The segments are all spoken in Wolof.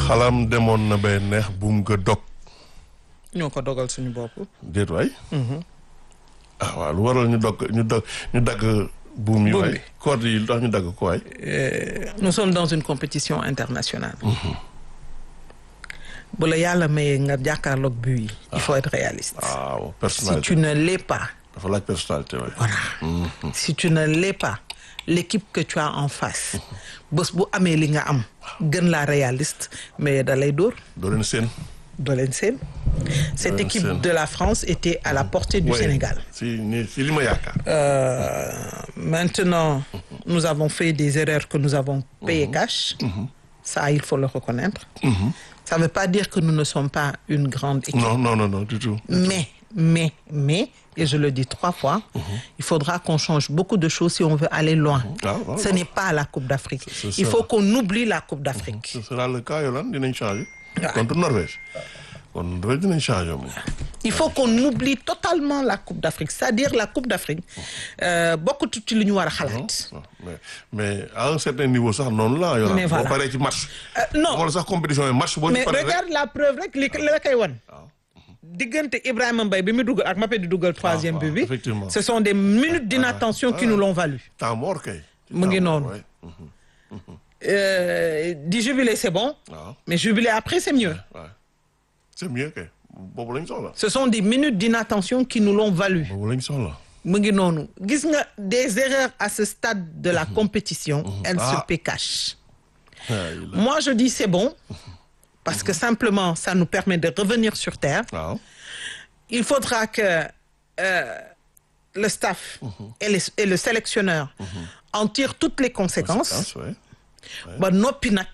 xalam demoon na bay neex buum nga dog. ñoo ko dogal suñu bopp. déet waay. ah waaw lu waral ñu dagg buum yi waay. corde yi lu tax ñu dagg ko waay. nous sommes dans une compétition internationale. bu la yàlla mayee nga jàkkaarloog but yi. il faut être réaliste. waaw personnalité si tu ne l'es pas. dafa laaj personnalité waay. voilà si tu ne l'es pas l'équipe que tu as en face. bés bu amee li nga am. gën la réaliste mais da lay dóor. doo leen seen. doo leen seen. cette équipe de la France était à la portée du Sénégal. si li ma yaakaar. Maintenant nous avons fait des erreurs que nous avons payé cash. Ça il faut le reconnaître. Ça ne veut pas dire que nous ne sommes pas une grande équipe. Non, du tout. Mais, et je le dis 3 fois, il faudra qu'on change beaucoup de choses si on veut aller loin. Ce n'est pas la Coupe d'Afrique. Il faut qu'on oublie la Coupe d'Afrique. Ce sera le cas, Yolande, dinañ changer. Contre Norvège. Contre Norvège, dinañ changer. Il faut qu'on oublie totalement la Coupe d'Afrique. C'est-à-dire la Coupe d'Afrique, beaucoup de choses ñu war a xalaat. Mais à un certain niveau sax noonu la Yolande. Mais voilà. Boo paree ci match. Non. Wala sax compétition yi match boo ci Mais paree rek. regarde la preuve rek li la koy wan. diggante Ibrahima Mbaye bi mu dugg ak Mbappé di duggal troisième but bi. effectivement. Ce sont des minutes d'inattention qui nous l'ont valu. Temps mort kay. mu ngi noonu. di jubiler c'est bon. Mais jubiler après c'est mieux. C'est mieux kay. Boobu lañ soxla. Ce sont des minutes d'inattention qui nous l'ont valu. Boobu lañ soxla. mu ngi noonu gis nga des erreurs à ce stade de la compétition. Elles se paient cash. Moi je dis c'est bon. Parce que simplement ça nous permet de revenir sur terre. Il faudra que le staff et le sélectionneur en tirent toutes les conséquences. ba noppi nag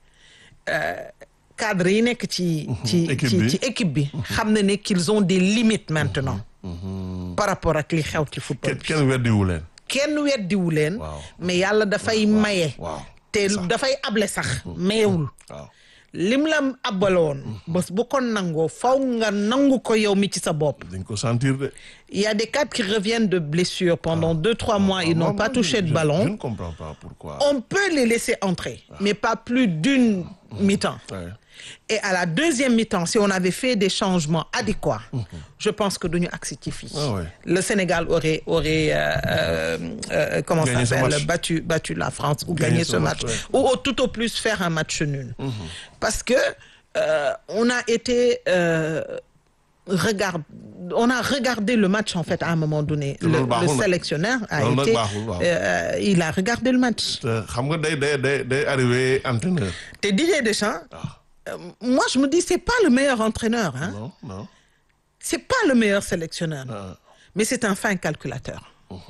cadre yi nekk ci équipe bi xam na ne qu'ils ont des limites maintenant par rapport ak li xew ci football bi. kenn weddiwu leen. mais yàlla dafay maye. te dafay able sax mayewul. lim la abaloon. bés bu ko nangoo faw nga nangu ko yow mi ci sa bopp. dañ ko sentir de. Il y a des cadres qui reviennent de blessures pendant 2-3 mois, ils n'ont pas touché de ballon. Je ne comprends pas pourquoi. On peut les laisser entrer, mais pas plus d'une mi-temps. Et à la deuxième mi-temps, si on avait fait des changements adéquats, je pense que nous acceptifions. Le Sénégal aurait comment ça s'appelle, battu la France ou gagné ce match, ou tout au plus faire un match nul. Parce que on a été on a regardé le match en fait à un moment donné. Le sélectionneur il a regardé le match. xam nga day arrivé entraîneur. te Didier Deschamps. Moi je me dis c'est pas le meilleur entraîneur hein. Non. C'est pas le meilleur sélectionneur. Mais c'est un fin calculateur.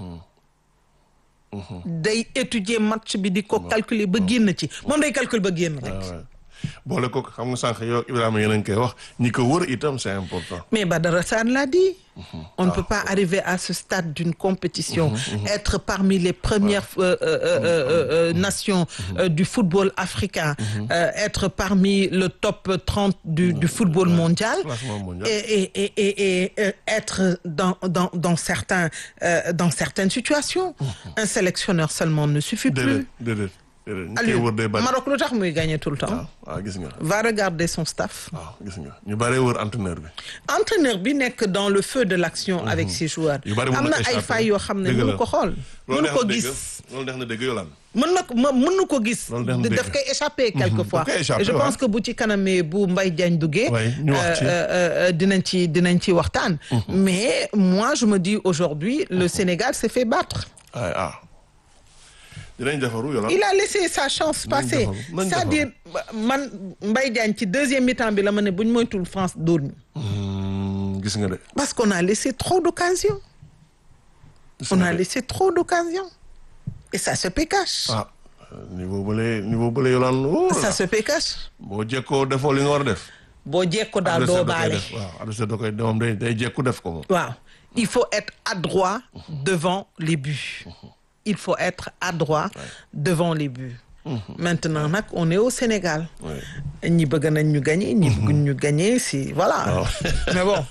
day étudier match bi di ko calculer ba génn ci moom day calcul ba génn rek. boole ko xam nga sànq yow Ibrahima yéen a ngi koy wax ñi ko wër itam c'est important. Mais Badara Sarr l'a dit. On ne peut pas arriver à ce stade d'une compétition, être parmi les premières nations du football africain, être parmi le top 30 du football mondial et être dans certaines situations. Un sélectionneur seulement ne suffit plus. Aliou Maroc lu tax muy gagner tout le temps. gis nga. Va regarder son staff. gis nga ñu bari wër entraîneur bi. Entraîneur bi nekk dans le feu de l'action avec ses joueurs. am na ay fay yoo xam ne mënu ko xool. mënu ko gis loolu neex na dégg Yolande. mën na ko gis. daf koy échapper quelquefois. Et je pense que bu ci kanamee bu Mbaye Diagne duggee. dinañ ci waxtaan. Mais moi je me dis aujourd'hui le Sénégal s'est fait battre. Il a laissé sa chance passer. C'est-à-dire man Mbaye Diagne ci deuxième mi-temps bi la ma ne bu ñu moytul France dóor ñu. gis nga de. Parce qu'on a laissé trop d'occasions. On a laissé trop d'occasions. Et ça se paie cash. niveau bële Yolande. Ça se paie cash. boo jekkoo defoo li nga war a def. boo jekkoo daal doo baale. adversaire da koy moom day jekku def ko moom. waaw il faut être adroit devant les buts. Il faut être adroit devant les buts. Maintenant nag on est au Sénégal. ñi bëgg nañ ñu gagner ñi bëgg ñu gagner si voilà. Mais bon.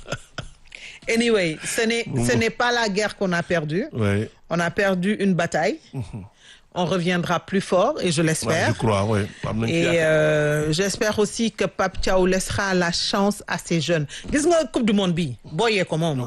Anyway, ce n'est pas la guerre qu'on a perdue. On a perdu une bataille. on reviendra plus fort et je l'espère. Ouais, je crois, oui. Et j'espère aussi que Pape Thiaw laissera la chance à ces jeunes. Gis nga Coupe du Monde bi booyee ko moom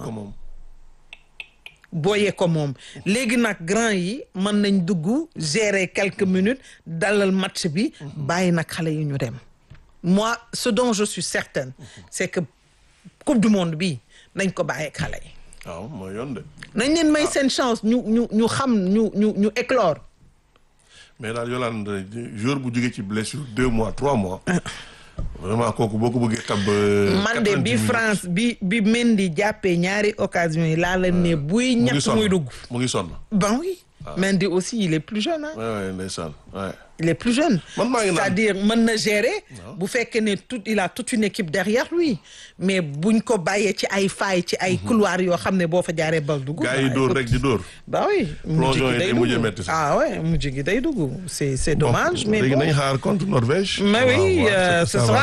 booyee ko moom léegi nag grand yi mën nañ dugg gérer quelques minutes dalal match bi bàyyi nag xale yi ñu dem. Moi ce dont je suis certaine c'est que Coupe du Monde bi nañ ko bàyyee xale yi. waaw mooy yoon de. nañ leen may seen chance ñu xam ñu éclore. mais daal Yolande jour bu jógee ci blessure 2 mois 3 mois. vraiment kooku boo ko bëggee xam ba. man de bi France bi Mendy jàppee ñaari occasion yi laa leen ne buy ñett muy dugg. mu ngi sonn. Ben oui. Mendy aussi il est plus jeune hein. oui ndeysaan oui. Il est plus jeune. C'est-à-dire mën na gérer. bu fekkee ne il a toute une équipe derrière lui mais buñ ko bàyyee ci ay failles ci ay couloirs yoo xam ne boo fa jaaree bal dugg. gars yi dóor rek di dóor. bah oui. plongeon yi day mujj metti sax. ah ouais mujj gi day dugg c'est dommage. mais léegi bon nañ xaar contre Norvège. mais oui ce sera